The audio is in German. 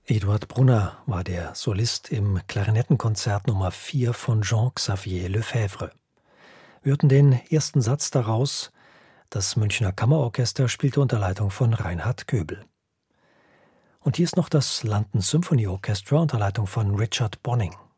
Eduard Brunner war der Solist im Klarinettenkonzert Nummer 4 von Jean-Xavier Lefebvre. Wir hörten den ersten Satz daraus. Das Münchner Kammerorchester spielte unter Leitung von Reinhard Göbel. Und hier ist noch das London Symphony Orchestra unter Leitung von Richard Bonning.